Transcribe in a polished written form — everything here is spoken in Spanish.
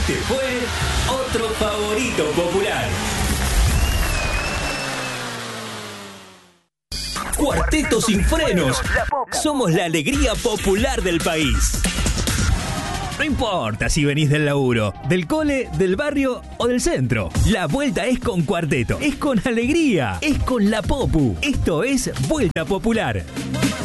Este fue otro favorito popular. Cuarteto Sin Frenos. Somos la alegría popular del país. No importa si venís del laburo, del cole, del barrio o del centro. La vuelta es con Cuarteto, es con alegría, es con la popu. Esto es Vuelta Popular.